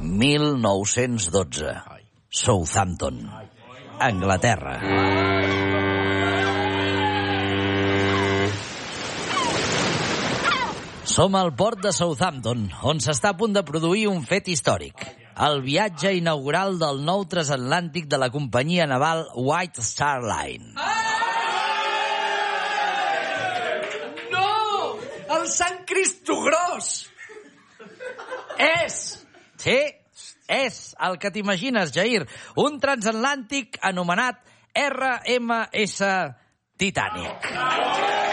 1912. Southampton, Anglaterra. Som al port de Southampton, on s'està a punt de produir un fet històric. El viatge inaugural del nou transatlàntic de la companyia naval White Star Line. No! El Sant Cristogros! Sí, és el que t'imagines, Jair. Un transatlàntic anomenat RMS Titanic.